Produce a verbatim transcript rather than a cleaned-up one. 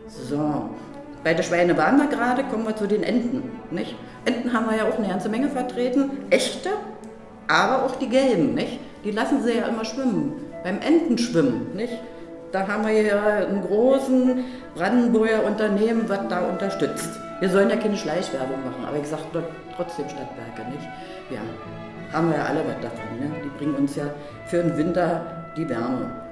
So, bei der Schweine waren wir gerade, kommen wir zu den Enten. Nicht? Enten haben wir ja auch eine ganze Menge vertreten, echte, aber auch die gelben. Nicht? Die lassen sie ja immer schwimmen, beim Entenschwimmen. Nicht? Da haben wir ja einen großen Brandenburger Unternehmen, was da unterstützt. Wir sollen ja keine Schleichwerbung machen, aber ich sage trotzdem Stadtwerke, nicht? Ja, haben wir ja alle was davon. Ne? Die bringen uns ja für den Winter die Wärme.